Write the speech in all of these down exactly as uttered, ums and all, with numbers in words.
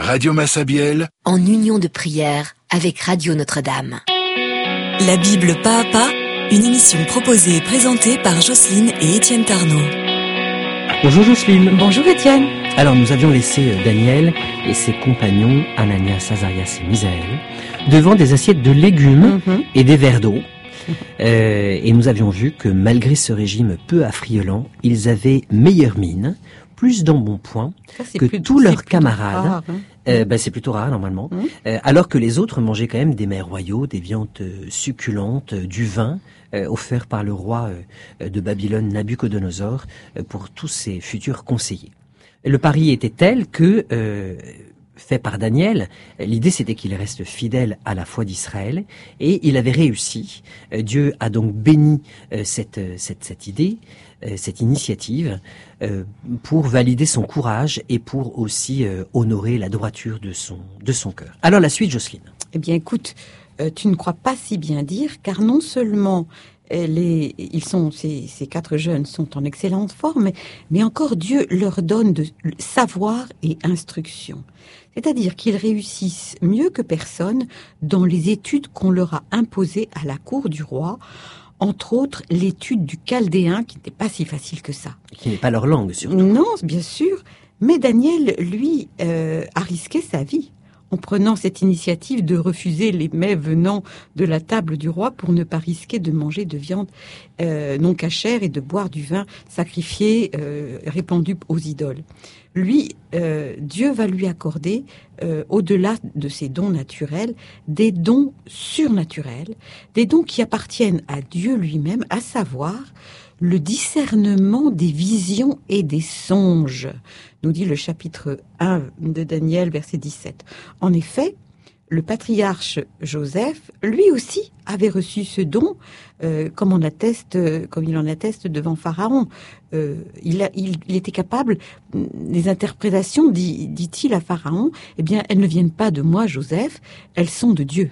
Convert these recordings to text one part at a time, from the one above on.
Radio Massabielle, en union de prière avec Radio Notre-Dame. La Bible pas à pas, une émission proposée et présentée par Jocelyne et Étienne Tarnot. Bonjour Jocelyne. Bonjour Étienne. Alors nous avions laissé Daniel et ses compagnons, Ananias, Azarias et Misaël, devant des assiettes de légumes mm-hmm. et des verres d'eau. Euh, et nous avions vu que malgré ce régime peu affriolant, ils avaient meilleure mine, plus d'embonpoint que plus, tous leurs camarades. Rare, hein. euh, ben, c'est plutôt rare normalement. Mmh. Euh, alors que les autres mangeaient quand même des mets royaux, des viandes succulentes, du vin euh, offert par le roi euh, de Babylone Nabuchodonosor euh, pour tous ses futurs conseillers. Le pari était tel que euh, fait par Daniel, l'idée c'était qu'il reste fidèle à la foi d'Israël et il avait réussi. Euh, Dieu a donc béni euh, cette, cette, cette idée, euh, cette initiative euh, pour valider son courage et pour aussi euh, honorer la droiture de son, de son cœur. Alors la suite, Jocelyne. Eh bien écoute, euh, tu ne crois pas si bien dire, car non seulement Les, ils sont, ces, ces quatre jeunes sont en excellente forme, mais encore Dieu leur donne de savoir et instruction. C'est-à-dire qu'ils réussissent mieux que personne dans les études qu'on leur a imposées à la cour du roi, entre autres l'étude du chaldéen, qui n'était pas si facile que ça. Qui n'est pas leur langue, surtout. Non, bien sûr, mais Daniel, lui, euh, a risqué sa vie en prenant cette initiative de refuser les mets venant de la table du roi pour ne pas risquer de manger de viande euh, non cachère et de boire du vin sacrifié, euh, répandu aux idoles. Lui, euh, Dieu va lui accorder, euh, au-delà de ses dons naturels, des dons surnaturels, des dons qui appartiennent à Dieu lui-même, à savoir le discernement des visions et des songes, nous dit le chapitre un de Daniel, verset dix-sept. En effet, le patriarche Joseph, lui aussi, avait reçu ce don, euh, comme on atteste, comme il en atteste devant Pharaon. Euh, il, a, il, il était capable, des interprétations, dit, dit-il à Pharaon, eh bien, elles ne viennent pas de moi, Joseph, elles sont de Dieu.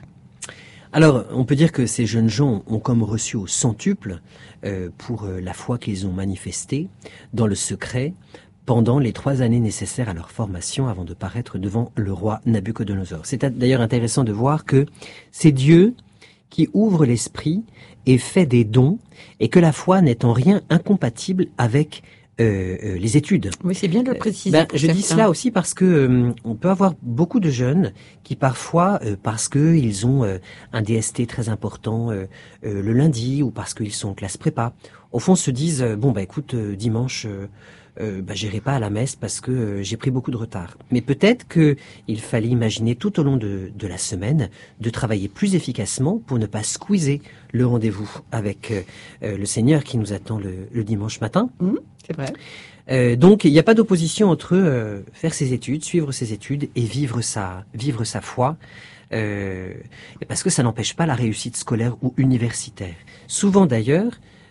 Alors, on peut dire que ces jeunes gens ont comme reçu au centuple euh, pour euh, la foi qu'ils ont manifestée dans le secret pendant les trois années nécessaires à leur formation avant de paraître devant le roi Nabuchodonosor. C'est d'ailleurs intéressant de voir que c'est Dieu qui ouvre l'esprit et fait des dons et que la foi n'est en rien incompatible avec Euh, euh, les études. Oui, c'est bien de le préciser. Ben, je dis cela aussi parce que euh, on peut avoir beaucoup de jeunes qui parfois, euh, parce que ils ont euh, un D S T très important euh, euh, le lundi ou parce qu'ils sont en classe prépa, au fond se disent euh, bon bah écoute euh, dimanche euh, euh, bah, j'irai pas à la messe parce que euh, j'ai pris beaucoup de retard. Mais peut-être que il fallait imaginer tout au long de, de la semaine de travailler plus efficacement pour ne pas squeezer le rendez-vous avec euh, euh, le Seigneur qui nous attend le, le dimanche matin. Mmh. C'est vrai. Euh, donc il n'y a pas d'opposition entre euh, faire ses études, suivre ses études et vivre sa vivre sa foi, euh, parce que ça n'empêche pas la réussite scolaire ou universitaire. Souvent d'ailleurs,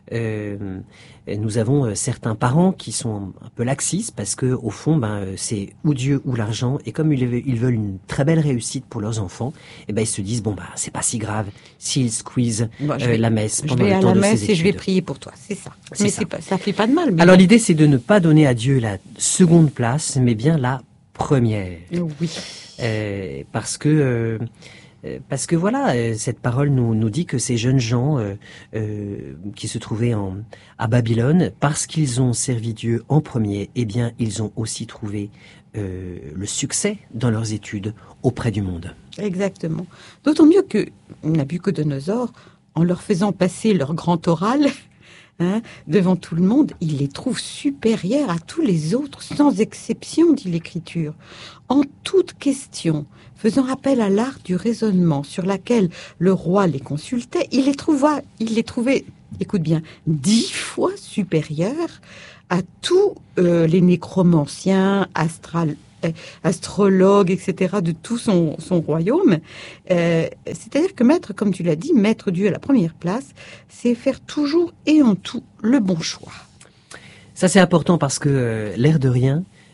euh, nous avons euh, certains parents qui sont un peu laxistes parce que au fond, ben c'est ou Dieu ou l'argent, et comme ils, ils veulent une très belle réussite pour leurs enfants, et ben ils se disent bon bah c'est pas si grave s'ils squeezent bon, euh, la messe pendant le temps de ses études. Je vais à la messe et je vais prier pour toi, c'est ça. C'est mais ça. C'est pas, ça fait pas de mal. Mais alors l'idée c'est de ne pas donner à Dieu la seconde place, mais bien la première. Oui. Euh, parce que euh, Parce que voilà, cette parole nous, nous dit que ces jeunes gens euh, euh, qui se trouvaient en, à Babylone, parce qu'ils ont servi Dieu en premier, eh bien, ils ont aussi trouvé euh, le succès dans leurs études auprès du monde. Exactement. D'autant mieux que Nabuchodonosor, en leur faisant passer leur grand oral, hein, devant tout le monde, il les trouve supérieurs à tous les autres, sans exception, dit l'Écriture. En toute question, faisant appel à l'art du raisonnement sur laquelle le roi les consultait, il les trouva, il les trouvait, écoute bien, dix fois supérieurs à tous euh, les nécromanciens, astral, euh, astrologues, et cetera, de tout son, son royaume. Euh, c'est-à-dire que mettre, comme tu l'as dit, mettre Dieu à la première place, c'est faire toujours et en tout le bon choix. Ça, c'est important parce que, euh, l'air de rien,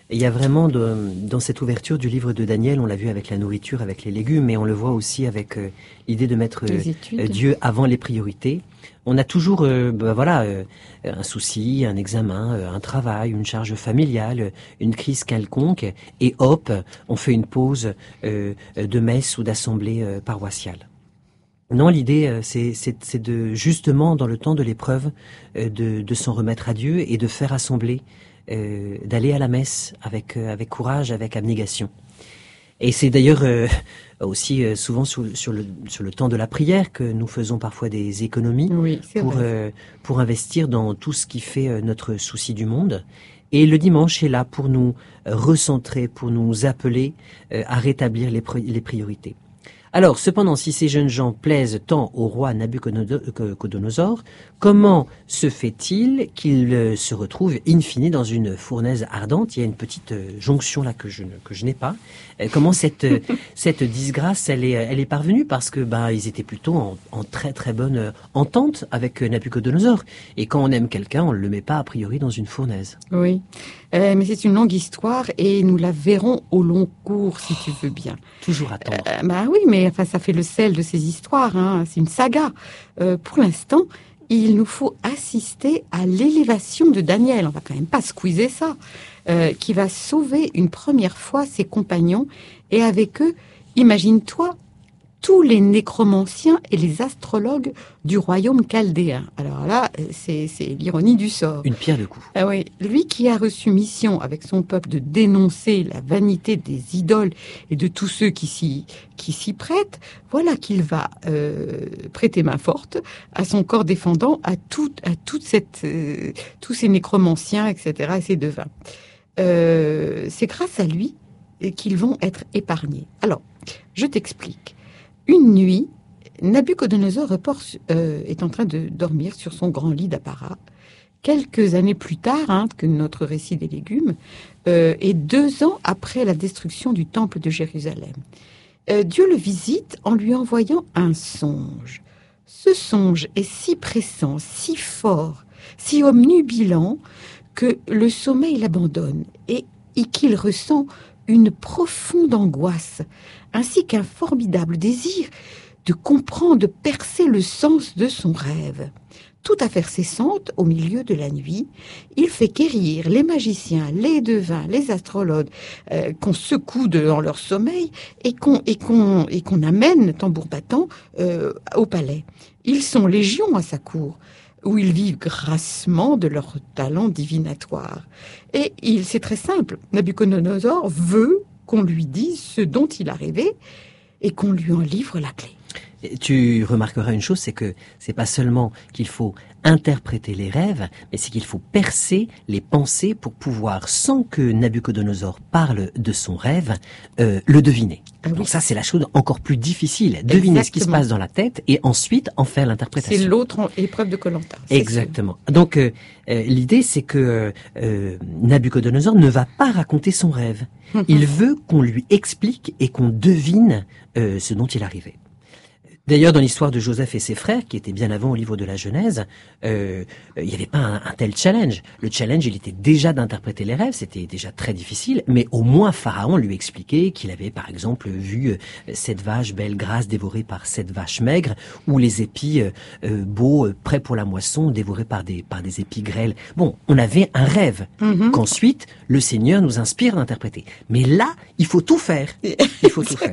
Il y a vraiment de, dans cette ouverture du livre de Daniel, on l'a vu avec la nourriture, avec les légumes, mais on le voit aussi avec euh, l'idée de mettre euh, Dieu avant les priorités. On a toujours, euh, ben voilà, euh, un souci, un examen, euh, un travail, une charge familiale, une crise quelconque, et hop, on fait une pause euh, de messe ou d'assemblée euh, paroissiale. Non, l'idée, euh, c'est, c'est, c'est de justement dans le temps de l'épreuve, euh, de, de s'en remettre à Dieu et de faire assembler. Euh, d'aller à la messe avec euh, avec courage, avec abnégation. Et c'est d'ailleurs euh, aussi euh, souvent sur, sur le sur le temps de la prière que nous faisons parfois des économies oui, pour euh, pour investir dans tout ce qui fait euh, notre souci du monde. Et le dimanche est là pour nous recentrer, pour nous appeler euh, à rétablir les, pri- les priorités. Alors, cependant, si ces jeunes gens plaisent tant au roi Nabucodonosor, comment se fait-il qu'ils se retrouvent in fine dans une fournaise ardente? Il y a une petite jonction là que je ne, que je n'ai pas. Comment cette, cette disgrâce, elle est, elle est parvenue? Parce que, bah, ils étaient plutôt en, en très très bonne entente avec Nabucodonosor. Et quand on aime quelqu'un, on ne le met pas a priori dans une fournaise. Oui. Euh, mais c'est une longue histoire et nous la verrons au long cours, si tu veux bien. Toujours attendre. Euh, bah oui, mais enfin, ça fait le sel de ces histoires. Hein. C'est une saga. Euh, pour l'instant, il nous faut assister à l'élévation de Daniel. On va quand même pas squeezer ça. Euh, qui va sauver une première fois ses compagnons et avec eux, imagine-toi, tous les nécromanciens et les astrologues du royaume chaldéen. Alors là, c'est, c'est l'ironie du sort. Une pierre de coups. Ah oui, lui qui a reçu mission avec son peuple de dénoncer la vanité des idoles et de tous ceux qui s'y, qui s'y prêtent, voilà qu'il va euh, prêter main forte à son corps défendant, à, tout, à toute cette, euh, tous ces nécromanciens, et cetera, et ces devins. Euh, c'est grâce à lui qu'ils vont être épargnés. Alors, je t'explique. Une nuit, Nabucodonosor euh, est en train de dormir sur son grand lit d'apparat. Quelques années plus tard hein, que notre récit des légumes, euh, et deux ans après la destruction du temple de Jérusalem. Euh, Dieu le visite en lui envoyant un songe. Ce songe est si pressant, si fort, si omnubilant que le sommeil l'abandonne et, et qu'il ressent une profonde angoisse, ainsi qu'un formidable désir de comprendre, de percer le sens de son rêve. Tout à faire cessante, au milieu de la nuit, il fait quérir les magiciens, les devins, les astrologues, euh, qu'on secoue de, dans leur sommeil et qu'on, et qu'on, et qu'on amène, tambour battant, euh, au palais. Ils sont légions à sa cour, où ils vivent grassement de leur talent divinatoire. Et il, c'est très simple, Nabucodonosor veut qu'on lui dise ce dont il a rêvé et qu'on lui en livre la clé. Tu remarqueras une chose, c'est que c'est pas seulement qu'il faut interpréter les rêves, mais c'est qu'il faut percer les pensées pour pouvoir, sans que Nabucodonosor parle de son rêve, euh, le deviner. Ah oui. Donc ça, c'est la chose encore plus difficile. Deviner Exactement. Ce qui se passe dans la tête et ensuite en faire l'interprétation. C'est l'autre épreuve de Koh-Lanta. Exactement. Sûr. Donc euh, euh, l'idée, c'est que euh, Nabucodonosor ne va pas raconter son rêve. Il veut qu'on lui explique et qu'on devine euh, ce dont il arrivait. D'ailleurs, dans l'histoire de Joseph et ses frères, qui était bien avant au livre de la Genèse, euh, il n'y avait pas un, un tel challenge. Le challenge, il était déjà d'interpréter les rêves, c'était déjà très difficile, mais au moins Pharaon lui expliquait qu'il avait, par exemple, vu euh, cette vache belle grasse dévorée par cette vache maigre, ou les épis euh, euh, beaux, euh, prêts pour la moisson, dévorés par des, par des épis grêles. Bon, on avait un rêve mm-hmm. qu'ensuite le Seigneur nous inspire d'interpréter. Mais là, il faut tout faire. Il faut tout faire.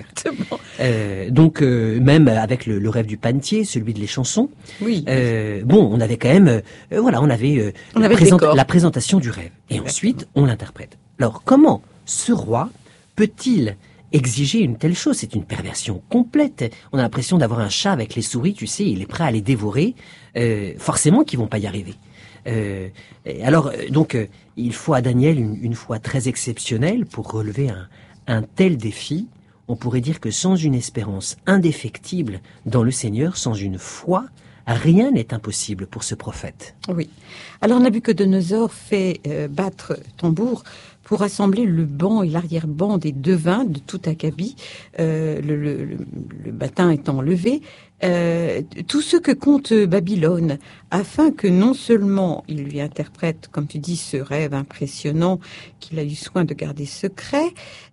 Euh, donc, euh, même avec Le, le rêve du panetier, celui de les chansons. Oui. Euh, bon, on avait quand même, euh, voilà, on avait, euh, on la, avait présent- la présentation du rêve. Et Exactement. Ensuite, on l'interprète. Alors, comment ce roi peut-il exiger une telle chose? C'est une perversion complète. On a l'impression d'avoir un chat avec les souris, tu sais, il est prêt à les dévorer. Euh, forcément qu'ils vont pas y arriver. Euh, alors, donc, euh, il faut à Daniel une, une foi très exceptionnelle pour relever un, un tel défi. On pourrait dire que sans une espérance indéfectible dans le Seigneur, sans une foi, rien n'est impossible pour ce prophète. Oui. Alors Nabucodonosor fait euh, battre tambour pour rassembler le banc et l'arrière-ban des devins de toute Acabie, euh, le, le, le, le matin étant levé, euh, tout ce que compte Babylone, afin que non seulement il lui interprète, comme tu dis, ce rêve impressionnant qu'il a eu soin de garder secret,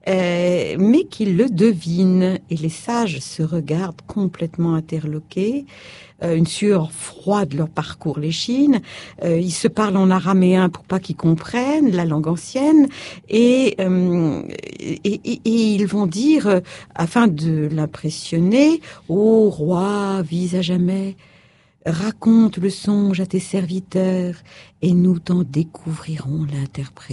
euh, mais qu'il le devine. Et les sages se regardent complètement interloqués. Euh, une sueur froide leur parcourt l'échine. Euh, ils se parlent en araméen pour pas qu'ils comprennent la langue ancienne. Et, euh, et, et, et ils vont dire, euh, afin de l'impressionner, « Ô roi, vis à jamais, raconte le songe à tes serviteurs, et nous t'en découvrirons l'interprétation. »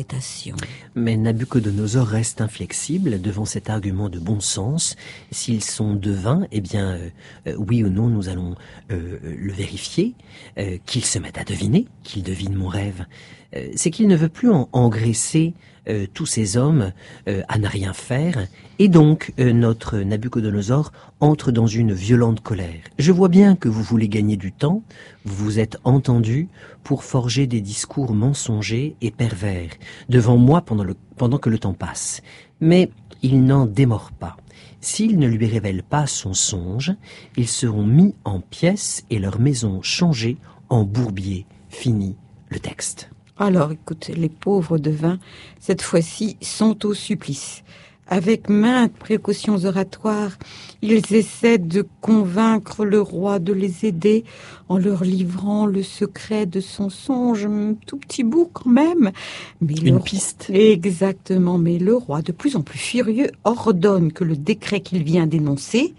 Mais Nabuchodonosor reste inflexible devant cet argument de bon sens. S'ils sont devins, eh bien, euh, euh, oui ou non, nous allons euh, le vérifier. Euh, qu'il se mette à deviner, qu'il devine mon rêve. Euh, c'est qu'il ne veut plus en engraisser euh, tous ces hommes euh, à ne rien faire. Et donc, euh, notre Nabuchodonosor entre dans une violente colère. Je vois bien que vous voulez gagner du temps, vous vous êtes entendus pour forger des discours mensongers et pervers devant moi pendant, le, pendant que le temps passe. Mais il n'en démord pas. S'il ne lui révèle pas son songe, ils seront mis en pièces et leur maison changée en bourbier. Fini le texte. Alors, écoute, les pauvres devins, cette fois-ci, sont au supplice. Avec maintes précautions oratoires, ils essaient de convaincre le roi de les aider en leur livrant le secret de son songe, tout petit bout quand même. Mais Une le... piste. Exactement, mais le roi, de plus en plus furieux, ordonne que le décret qu'il vient d'énoncer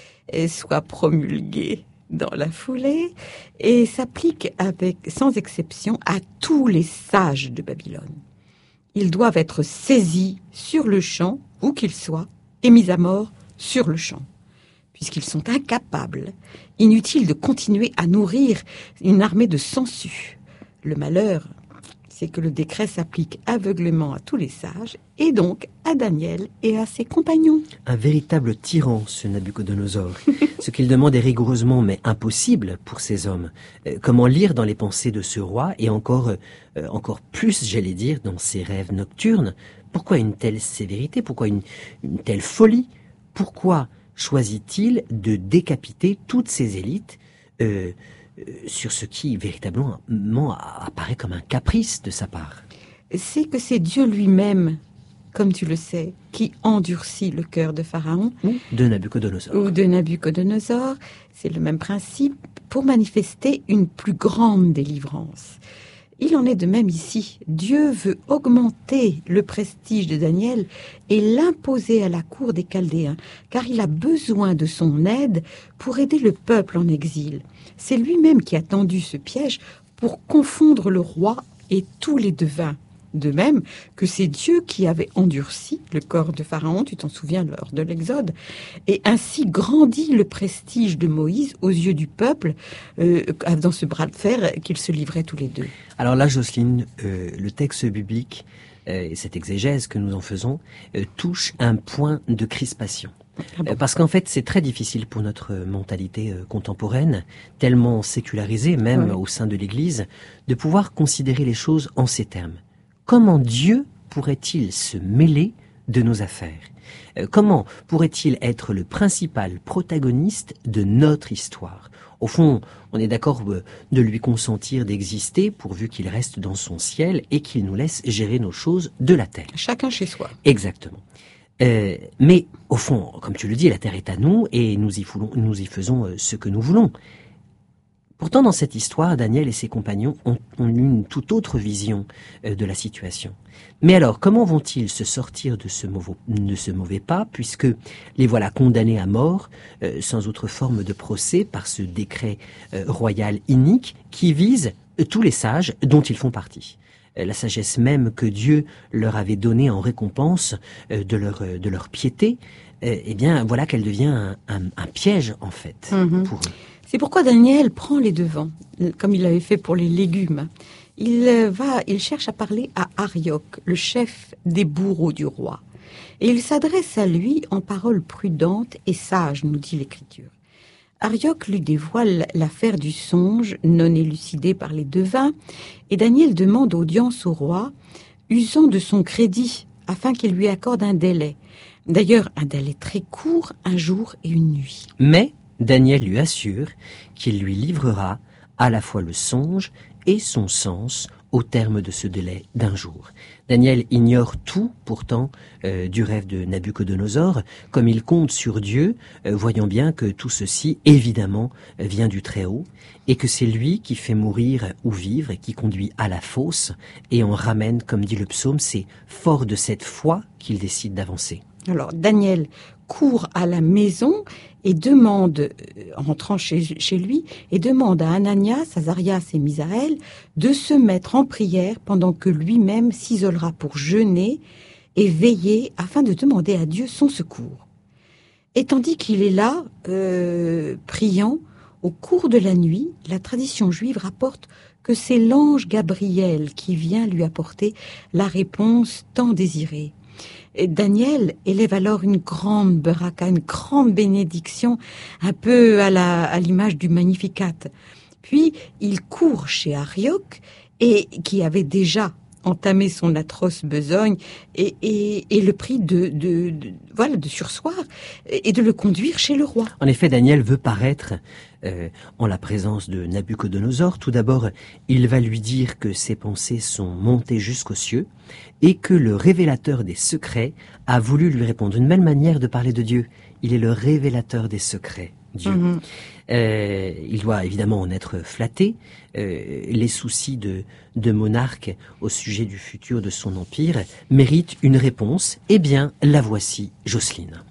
soit promulgué dans la foulée et s'applique avec, sans exception à tous les sages de Babylone. Ils doivent être saisis sur le champ, où qu'ils soient, et mis à mort sur le champ, puisqu'ils sont incapables, inutile de continuer à nourrir une armée de sangsues. Le malheur, c'est que le décret s'applique aveuglément à tous les sages, et donc à Daniel et à ses compagnons. Un véritable tyran, ce Nabuchodonosor. Ce qu'il demande est rigoureusement, mais impossible pour ces hommes. Euh, comment lire dans les pensées de ce roi, et encore, euh, encore plus, j'allais dire, dans ses rêves nocturnes? Pourquoi une telle sévérité? Pourquoi une, une telle folie? Pourquoi choisit-il de décapiter toutes ces élites euh, euh, sur ce qui, véritablement, apparaît comme un caprice de sa part? C'est que c'est Dieu lui-même, comme tu le sais, qui endurcit le cœur de Pharaon. Ou de Nabuchodonosor. Ou de Nabuchodonosor. C'est le même principe pour manifester une plus grande délivrance. Il en est de même ici. Dieu veut augmenter le prestige de Daniel et l'imposer à la cour des Chaldéens, car il a besoin de son aide pour aider le peuple en exil. C'est lui-même qui a tendu ce piège pour confondre le roi et tous les devins. De même que c'est Dieu qui avait endurci le corps de Pharaon, tu t'en souviens, lors de l'Exode, et ainsi grandi le prestige de Moïse aux yeux du peuple euh, dans ce bras de fer qu'ils se livraient tous les deux. Alors là, Jocelyne, euh, le texte biblique euh, et cette exégèse que nous en faisons euh, touche un point de crispation. Ah bon. euh, parce qu'en fait, c'est très difficile pour notre mentalité euh, contemporaine, tellement sécularisée même Ouais. au sein de l'Église, de pouvoir considérer les choses en ces termes. Comment Dieu pourrait-il se mêler de nos affaires? Euh, Comment pourrait-il être le principal protagoniste de notre histoire? Au fond, on est d'accord euh, de lui consentir d'exister pourvu qu'il reste dans son ciel et qu'il nous laisse gérer nos choses de la terre. Chacun chez soi. Exactement. Euh, mais au fond, comme tu le dis, la terre est à nous et nous y, foulons, nous y faisons euh, ce que nous voulons. Pourtant, dans cette histoire, Daniel et ses compagnons ont, ont une toute autre vision euh, de la situation. Mais alors, comment vont-ils se sortir de ce mauvais, de ce mauvais pas, puisque les voilà condamnés à mort, euh, sans autre forme de procès, par ce décret euh, royal inique qui vise euh, tous les sages dont ils font partie. Euh, la sagesse même que Dieu leur avait donnée en récompense euh, de, leur, euh, de leur piété, euh, eh bien, voilà qu'elle devient un, un, un piège, en fait, Mhm. pour eux. C'est pourquoi Daniel prend les devants, comme il l'avait fait pour les légumes. Il va, il cherche à parler à Arioc, le chef des bourreaux du roi. Et il s'adresse à lui en paroles prudentes et sages, nous dit l'Écriture. Arioc lui dévoile l'affaire du songe non élucidé par les devins, et Daniel demande audience au roi, usant de son crédit, afin qu'il lui accorde un délai. D'ailleurs, un délai très court, un jour et une nuit. Mais Daniel lui assure qu'il lui livrera à la fois le songe et son sens au terme de ce délai d'un jour. Daniel ignore tout, pourtant, euh, du rêve de Nabuchodonosor, comme il compte sur Dieu, euh, voyant bien que tout ceci, évidemment, vient du Très-Haut, et que c'est lui qui fait mourir ou vivre, et qui conduit à la fosse, et en ramène, comme dit le psaume, c'est fort de cette foi qu'il décide d'avancer. Alors, Daniel court à la maison et demande, euh, en rentrant chez, chez lui, et demande à Ananias, Azarias et Misaël de se mettre en prière pendant que lui-même s'isolera pour jeûner et veiller afin de demander à Dieu son secours. Et tandis qu'il est là, euh, priant, au cours de la nuit, la tradition juive rapporte que c'est l'ange Gabriel qui vient lui apporter la réponse tant désirée. Et Daniel élève alors une grande beraka, une grande bénédiction, un peu à la, à l'image du Magnificat. Puis, il court chez Arioc, et qui avait déjà entamé son atroce besogne, et, et, et le prie de, de, de, voilà, de surseoir, et de le conduire chez le roi. En effet, Daniel veut paraître euh, en la présence de Nabuchodonosor. Tout d'abord, il va lui dire que ses pensées sont montées jusqu'aux cieux, et que le révélateur des secrets a voulu lui répondre. Une belle manière de parler de Dieu. Il est le révélateur des secrets, Dieu. Mm-hmm. Euh, il doit évidemment en être flatté. Euh, les soucis de, de monarque au sujet du futur de son empire méritent une réponse. Eh bien, la voici, Jocelyne.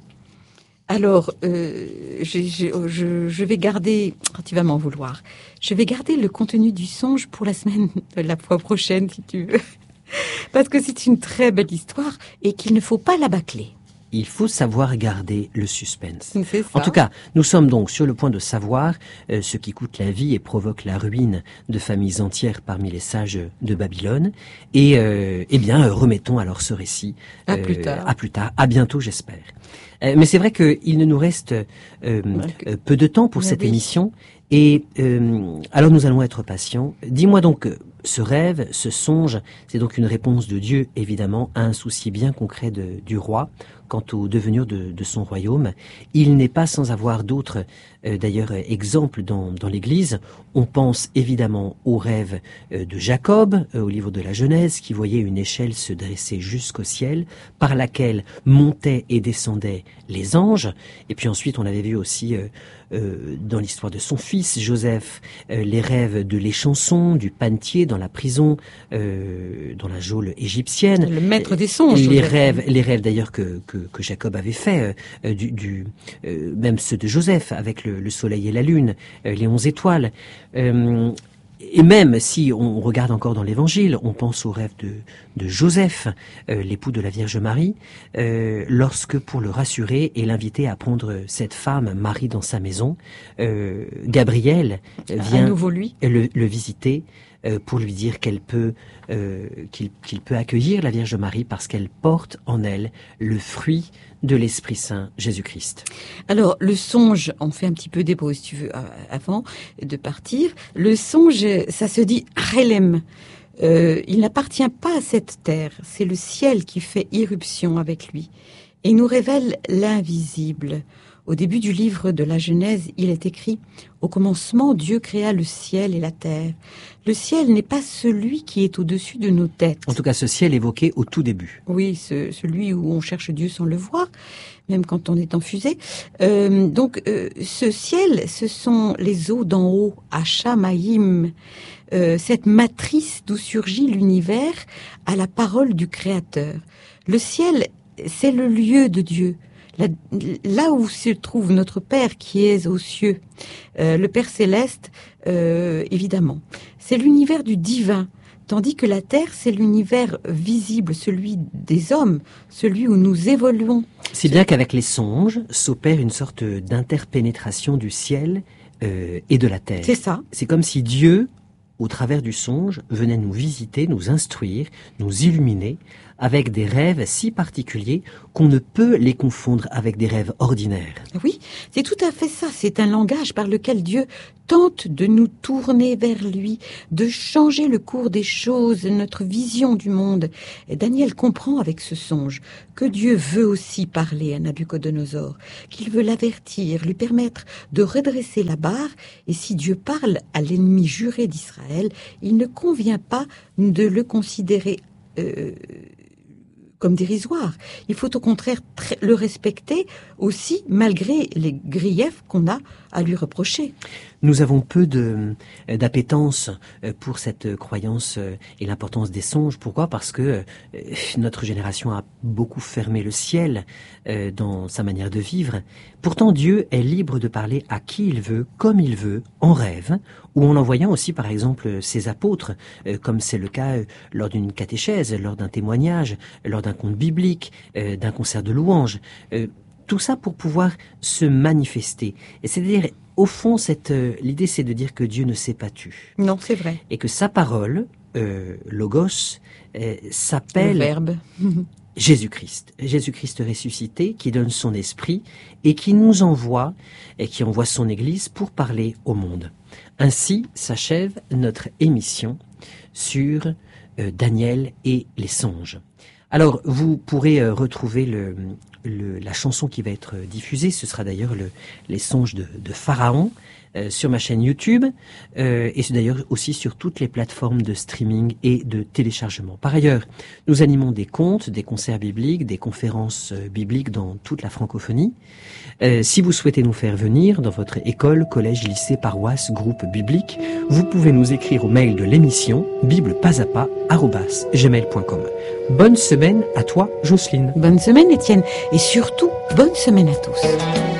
Alors, euh, j'ai, j'ai, je, je vais garder... Oh, tu vas m'en vouloir. Je vais garder le contenu du songe pour la semaine de la fois prochaine, si tu veux. Parce que c'est une très belle histoire et qu'il ne faut pas la bâcler. Il faut savoir garder le suspense. C'est ça. En tout cas, nous sommes donc sur le point de savoir euh, ce qui coûte la vie et provoque la ruine de familles entières parmi les sages de Babylone. Et euh, eh bien, euh, remettons alors ce récit euh, à plus tard. À plus tard, à bientôt, j'espère. Euh, mais c'est vrai qu'il ne nous reste euh, euh, peu de temps pour mais cette oui. émission. Et euh, alors nous allons être patients. Dis-moi donc, ce rêve, ce songe, c'est donc une réponse de Dieu, évidemment, à un souci bien concret de, du roi quant au devenir de, de son royaume. Il n'est pas sans avoir d'autres, euh, d'ailleurs, exemples dans, dans l'Église. On pense évidemment au rêve euh, de Jacob, euh, au livre de la Genèse, qui voyait une échelle se dresser jusqu'au ciel, par laquelle montaient et descendaient les anges. Et puis ensuite, on avait vu aussi... Euh, Euh, dans l'histoire de son fils Joseph, euh, les rêves de l'échanson, du panetier dans la prison, euh, dans la geôle égyptienne. Le maître des songes. Les rêves, les rêves d'ailleurs que, que, que Jacob avait fait, euh, du, du euh, même ceux de Joseph avec le, le soleil et la lune, euh, les onze étoiles. Euh, Et même si on regarde encore dans l'Évangile, on pense au rêve de, de Joseph, euh, l'époux de la Vierge Marie, euh, lorsque, pour le rassurer et l'inviter à prendre cette femme, Marie, dans sa maison, euh, Gabriel vient à nouveau lui. Le, le visiter euh, pour lui dire qu'elle peut, euh, qu'il, qu'il peut accueillir la Vierge Marie parce qu'elle porte en elle le fruit de l'Esprit Saint, Jésus-Christ. Alors, le songe, on fait un petit peu débat, si tu veux, avant de partir. Le songe, ça se dit Relem. Euh, il n'appartient pas à cette terre. C'est le ciel qui fait irruption avec lui et nous révèle l'invisible. Au début du livre de la Genèse, il est écrit « Au commencement, Dieu créa le ciel et la terre. Le ciel n'est pas celui qui est au-dessus de nos têtes. » En tout cas, ce ciel évoqué au tout début. Oui, ce, celui où on cherche Dieu sans le voir, même quand on est en fusée. Euh, donc, euh, ce ciel, ce sont les eaux d'en haut, Hachamaïm, euh, cette matrice d'où surgit l'univers à la parole du Créateur. Le ciel, c'est le lieu de Dieu. Là, là où se trouve notre Père qui est aux cieux, euh, le Père céleste, euh, évidemment. C'est l'univers du divin, tandis que la terre, c'est l'univers visible, celui des hommes, celui où nous évoluons. Si bien qu'avec les songes s'opère une sorte d'interpénétration du ciel euh, et de la terre. C'est ça. C'est comme si Dieu, au travers du songe, venait nous visiter, nous instruire, nous illuminer, avec des rêves si particuliers qu'on ne peut les confondre avec des rêves ordinaires. Oui, c'est tout à fait ça. C'est un langage par lequel Dieu tente de nous tourner vers lui, de changer le cours des choses, notre vision du monde. Et Daniel comprend avec ce songe que Dieu veut aussi parler à Nabuchodonosor, qu'il veut l'avertir, lui permettre de redresser la barre. Et si Dieu parle à l'ennemi juré d'Israël, il ne convient pas de le considérer euh, comme dérisoire. Il faut au contraire le respecter aussi, malgré les griefs qu'on a à lui reprocher. Nous avons peu de d'appétence pour cette croyance et l'importance des songes. Pourquoi ? Parce que notre génération a beaucoup fermé le ciel dans sa manière de vivre. Pourtant, Dieu est libre de parler à qui il veut, comme il veut, en rêve, ou en envoyant aussi, par exemple, ses apôtres, comme c'est le cas lors d'une catéchèse, lors d'un témoignage, lors d'un conte biblique, d'un concert de louanges. Tout ça pour pouvoir se manifester. Et c'est-à-dire, au fond, cette, euh, l'idée, c'est de dire que Dieu ne s'est pas tu. Non, c'est vrai. Et que sa parole, euh, logos, euh, s'appelle... Le verbe. Jésus-Christ. Jésus-Christ ressuscité, qui donne son esprit et qui nous envoie, et qui envoie son Église pour parler au monde. Ainsi s'achève notre émission sur euh, Daniel et les songes. Alors, vous pourrez euh, retrouver le... Le, la chanson qui va être diffusée, ce sera d'ailleurs le, les songes de, de Pharaon euh, sur ma chaîne YouTube euh, et c'est d'ailleurs aussi sur toutes les plateformes de streaming et de téléchargement. Par ailleurs, nous animons des contes, des concerts bibliques, des conférences euh, bibliques dans toute la francophonie. Euh, si vous souhaitez nous faire venir dans votre école, collège, lycée, paroisse, groupe biblique, vous pouvez nous écrire au mail de l'émission bible pas à pas arobase gmail point com. Bonne semaine à toi, Jocelyne. Bonne semaine, Étienne. Et surtout, bonne semaine à tous.